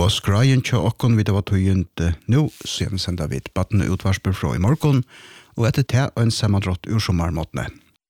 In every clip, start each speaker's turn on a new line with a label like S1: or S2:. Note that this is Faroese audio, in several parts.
S1: Og skrajen tja okkon vid av tøyent nu, sen senda vid baden utvarsper fra I morgon, og etter te og en sammandrott ur sommarmåtene.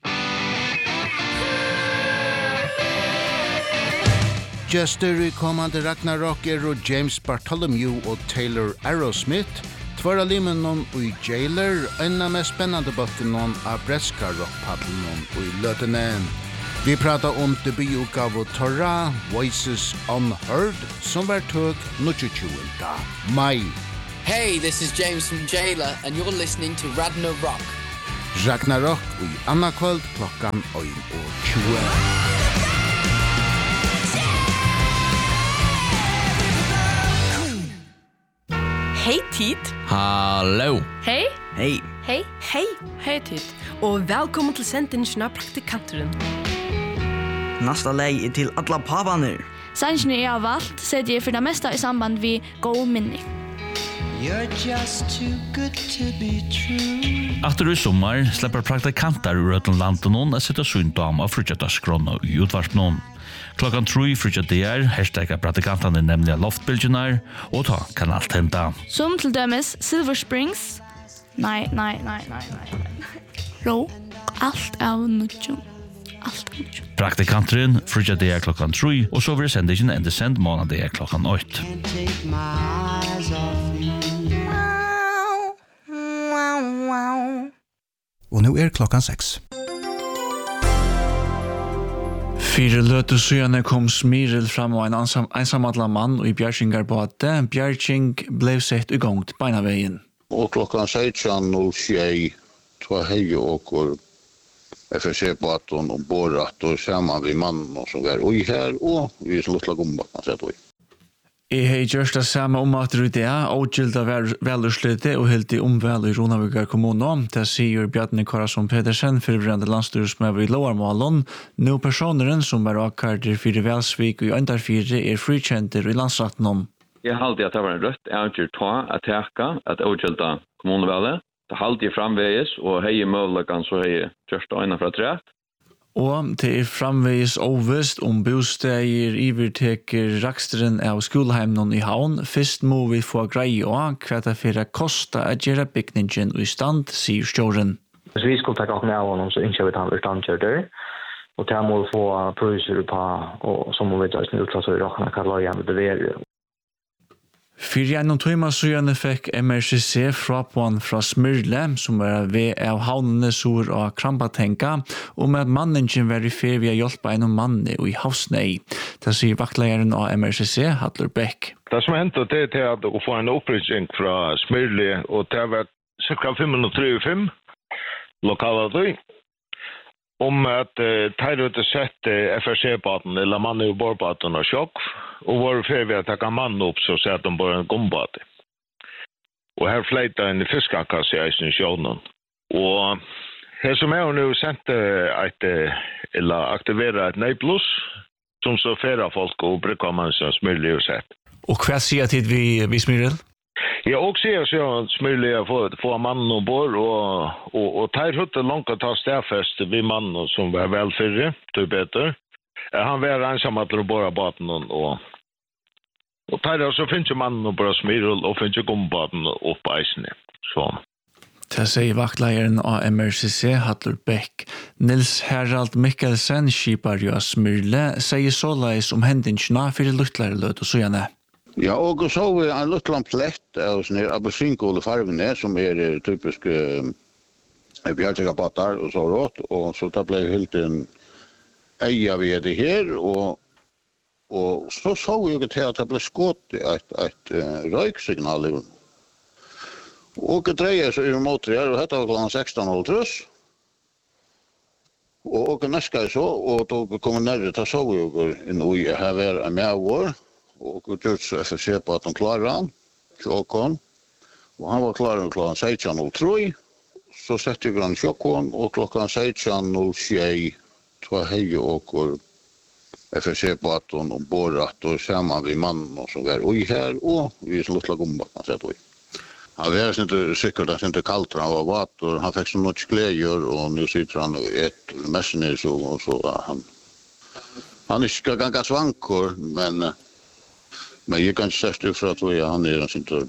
S1: Jester I kommande Ragnarok og James Bartholomew og Taylor Arrowsmith, tvara limen nån og Jailer, en av mest spennende bøtten nån av breska rockpadden nån og løtene. Vi pratar om debututgave Torra, Voices Unheard, som var tøk 29. mai.
S2: Hey, this is James from Jailer, and you're listening to Ragnarok.
S1: Ragnarok I Anna kvöld klokkan 1:20.
S3: Hej Tid.
S4: Hallo.
S3: Hej.
S4: Hej.
S3: Hej. Hej. Hej Tid. Og velkommen til sendingen av Praktikanteren.
S4: Nästa lei till alla pavaner.
S5: Sannsyn jeg har valgt, setter jeg for det meste I samband vi god minne.
S6: You're just too good to be true.
S7: After I sommar släpper praktikanter ur Ötlandlanten att sätta syndom av frutjadagskrona I utvarspen. Klockan 3 frutjadagar hashtaggar praktikanterna nämligen loftbilderna och ta kan allt hända.
S5: Som til dømes Silver Springs. Nej. Ro, allt av nutjon.
S7: Praktikanteren frutjadagar klockan 3 och så blir sendingen enda send månader klockan 8.
S1: Og nu klokkan 6.
S8: Fire løte søgjene kom Smiril fram og en ensamadla mann og I Bjerkingar på at Bjerking ble sett I gang til beinaveien.
S9: Og klokkan 16.06 tva hei og FSC-baton og borrat og saman vi mannen som var ui her og vi som luttla gombat man sett ui.
S8: Jeg har gjort det samme at det og gilda velurslyte og helt I omvel I Ronavíkar kommune. Det sier Bjarni Karasson Pedersen, fyrvrende landstyresmøver I Loarmålen. Nå personeren som var akkarder 4 Velsvik og I Andarfire frikjenter I landsratten om.
S10: Jeg halte at det var en rødt avgjør ta at teka at avgjilda kommuneveldet. Det halte framveges og hei møvlegan så hei gjørst øyne fra træt.
S8: Og det framvegis ovest bosteder iverteker raksteren av skoleheimen I havn. Først må vi få greie av hva det for kosta å gjøre bygningen I stand, sier stjåren.
S11: Så vi skulle ta av honom så ikke vi tar vi standkjørter. Og det må vi få priser på, og så må vi ta oss utlatt og råkne hva lagen vil levere.
S8: Fyrir gjennom tøymasøyene fikk MRCC frapån fra Smyrle, som var ved av havnene sår og Krampatenka, om at manningen var I fer ved å hjelpe en manne og I havsnei. Det sier vaktleieren av MRCC, Hadler Beck.
S12: Det som hendte det til at å få en opprykning fra Smyrle, og det var ca. 535 lokale tøy, om at teirøyde sett FRC-baten, eller mannen I borbaten av sjokk, og var fer ved å ta mannen opp så ser de bare en gombate. Og her fleita en fiskakasse I eisen sjånen. Og her som nå sendt eller aktivera et nøyplus, som så færa folk og bruker man som Smyrle og sett.
S8: Og hva sier tid vi Smyrle?
S12: Ja, og sier så Smyrle få mannen ombord, og tar hutte langt å ta stedfest vi mannen som var velfyrre, til bedre. Han var ensam at de borra baten og tar så finnes mannen og borra Smyril og finnes gombaten opp eisene. Så.
S8: Det sier vaktleieren av MRCC, Hadler Beck. Nils Herald Mikkelsen, skipar jo Smyrle, sier såleis hendingene for luttlere løt og sånne.
S9: Ja, og så vi en luttland plett av sånne appelsinkåle farvene, som typisk bjertekabatter og så rått, og så det ble helt en eia vi det her, og så vi jo til at det ble skått et røyksignal. Og det dreier seg I motor her, og dette var klokken 16.30. Og næska så, og da kom nærre, da så vi jo inn og her var en medvår, og gjort så FSC på at han klarer han, sjokkån. Og han var klar klokken 16.03, så sette jeg han sjokkån, og klokken 16.06, tva hei og FSC på at han borrat og saman vi mannen som var ui her, og vi som luttla gombat, man sett ui. Han var ikke sikkert at han ikke kaldt, han var vatt, og han fikk så noe klejor, og nu sitter han og et messenes, og så han ikke ganga svankor, men Men jag kan inte säga för att han är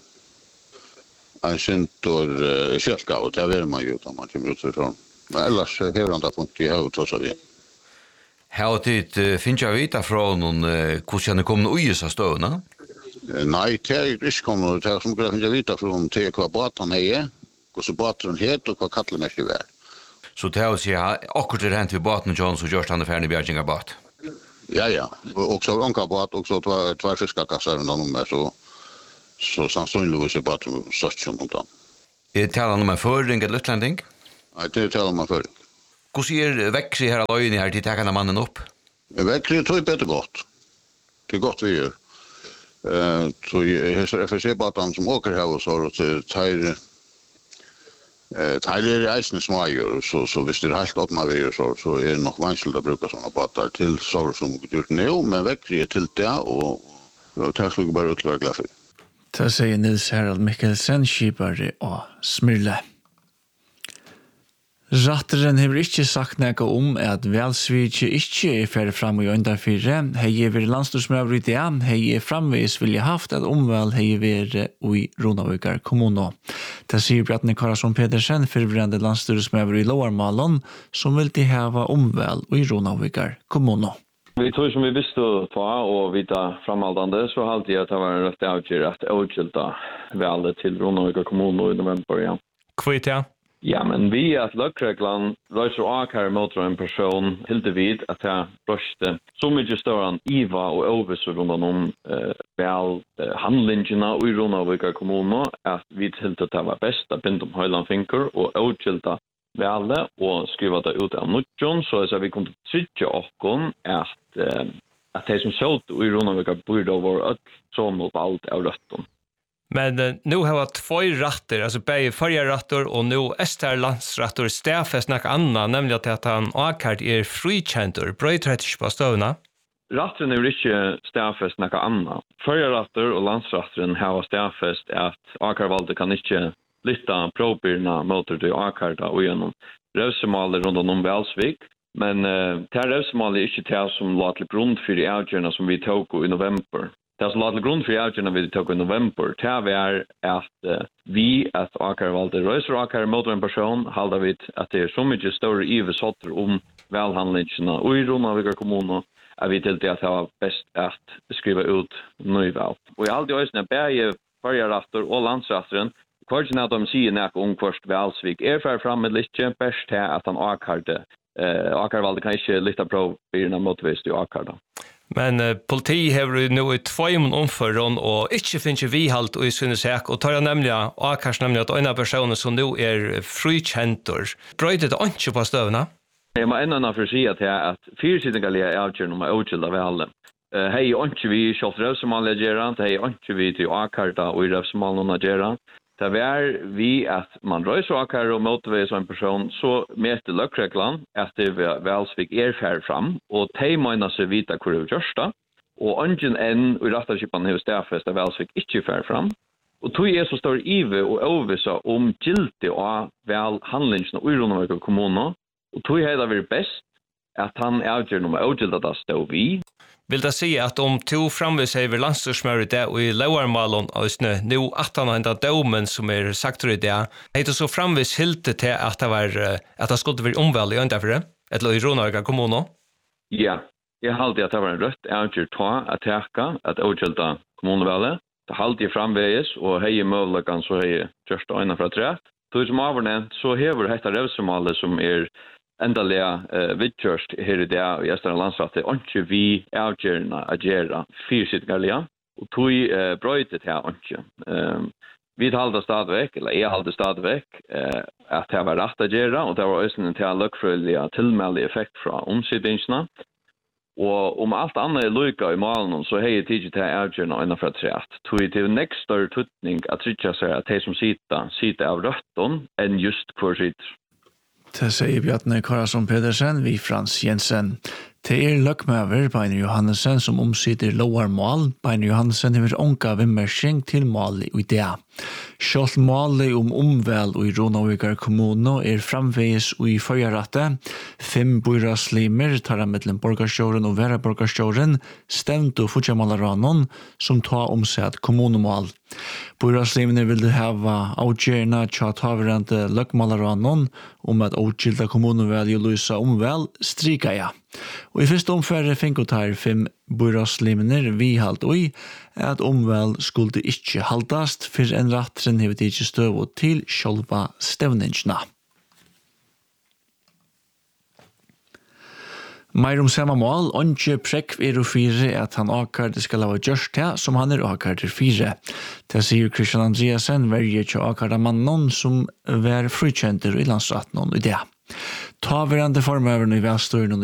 S9: en syntor kälka och det är man ju utan man kommer ut ifrån. Men ellers hever han da punkt i høy tross av vi.
S13: Har du finnes jeg vite fra noen hvordan det kommer ui seg støvende?
S9: Nei, det er ikke kommet. Det er som jeg finnes jeg vite fra noen til hva båten er, hvordan båten het og hva kattlemessig er.
S13: Så det er å si akkurat det hent ved båten John så gjørst han det ferdig bjerging av båt?
S9: Ja. Og så anka båt, og så tvær fiskakasser og noe med, så sannsynligvis er båten størst som noe.
S13: Taler han om en føring eller utlending?
S9: Nei, det taler man føring.
S13: Hvordan vekkri her av øyne her til takkene mannen opp?
S9: Vekkri tror jeg bedre godt. Det er godt vi gjør. Så FSC-båten som åker her og så tar det reisende smager, så hvis det er helt opp med vi gjør, så er det nok vanskelig å bruke sånne båter til sår som vi gjør det nå, men vekkri er til det, og det skal vi bare ut til å være glad for.
S8: Det sier Nils Harald Mikkelsen, skipare og Smyrle. Ratteren har ikke sagt noe om at Velsvige ikke er ferdig frem i øynefire. Hei er ved landstorsmøver i det. Hei er fremvis vilje haft at omvel hei er ved i Ronavikar kommune. Det sier Bjartne Karasson Pedersen, forvrende landstorsmøver i Loarmalen, som vil de hava omvel i Ronavikar kommune.
S10: Vi tror som vi visste og vita framhaldande, så halte jeg at det var en rett avgjør at avgjølta velet til Ronavikar kommune i november, ja.
S14: Kvitt, ja?
S10: Ja, men vi at løkreglan røyser og akar mot en person hilde vid at jeg brøste så mye større enn Iva og Ovis rundt om vel handlingene i Ronavikar kommune at vi hilde at det var best at binde om høyland finker og avgjølta vele og skriva det ut av nutjon, så vi kunne trykje okkon at de som sølt i Ronavikar burde over et sånn og alt av røtten.
S14: Men nu har vi 2 ratter, alltså bäge förra ratter och nu Ester landsratter stäfes något annat, nämligen att han akart är frikänder. Bröjter det inte på stövna?
S10: Rattren är inte stäfes något annat. Förra ratter och landsrattren har stäfes att akarvalde kan inte lytta probyrna mot det akarta och genom rövsemaler runt om Välsvik. Men det här rövsemaler är inte det som låter till grund för de avgörna som vi tog i november. Det som låter grund för avgörna vi tog i november, det är att vi att akarvalde röster och akar mot en person halda vi att det är så mycket större ivesotter om välhandlingarna och i Ronavikar kommune att vi till det att det var bäst att skriva ut nyval. Och i allt i ösnen bäge förjarratter och landsrattren kvartsen att de säger näka om kvart Välsvik för fram med lite bäst här att han akarvalde kan inte lita på byrna motvist i akarda.
S14: Men politi har nu i 2 omføren og ikke finner vi halt i sinne sak og tar nemlig akkurat nemlig at en av personer som nu er frikjentor. Brøyde det ikke på støvna?
S10: Jeg må enda for å si at fyrsidningalige avgjørende om avgjørende ved hei ikke vi kjølt røvsemalige gerant, hei ikke vi til akkarta og i røvsemalige gerant. Det er vi at man røyser akar og motiverer som en person, så møter løkreglan at det Välsvik færre fram, og de mener seg vite hvor det gjørs da, og ungen enn i rattarskipan har stedfest at Välsvik ikke færre fram. Og tog så stor ive og overvisa om gildi og vel handlingsene i Ronavikar kommune, og tog det vært best at han avgjør noe med avgilda da stod vi.
S14: Vill det si at om to framvis over landstorsmøret det og i Lauarmalen og nu at han har enda domen som sagt i det, det så framvis hilde til at det skulle være omvel i øndefre, eller i Ronavikar kommune?
S10: Ja, jeg halte at det var en rødt avgjør ta at teka at avgjølda kommuneveldet. Det halte jeg framvis og hei møvlegan så hei kjørst øyne fra trett. Tog som avgjørende så hever dette revsemalet som endaliga vidkörst här i det och Ester landsratte inte vi avgörna agera fyrsidningarliga och tog bröjtet här inte. Vi halda stadväck, eller jag halda stadväck att det var rätt agera och det var också en till lökfröjliga tillmällig effekt från omsidningarna. Och om allt annat är lika i malen så har jag tidigt här avgörna innanför trätt. Tog det till nästa större tuttning att trycka sig att de som sitter av rötten än just kvar sitter.
S8: Det sier Bjarne Karasson Pedersen vid Frans Jensen. Det løkkmøver Beiner Johansen som omsider lovarmål. Beiner Johansen har ånka vimmersing til mål i det. Selv målet omvel og i Ronavikar kommune framveis og i førjeratte. 5 byraslimer tar av mellom borgarstjåren og vera borgarstjåren stemt og fortjamalaраnon som tar seg kommunemål. Byraslimene ville hava avgjørende tja taverande løkkmalaраnon at avgjilda kommunevel i Luisa omvel strika ja. Og i første omfærre finkotar 5 byraslimene vi halt oi at omvel skulle ikke haltast for en rattren hevet ikke støv til sjølva stevningsna. Mer samma mål, ikke prekv og 4 at han akkurat skal lave gjørst til som han akkurat 4. Det sier Christian Andreasen, verger til akkurat mannen som var frikjenter i landsratten i det. Taverande formøveren i Vestøren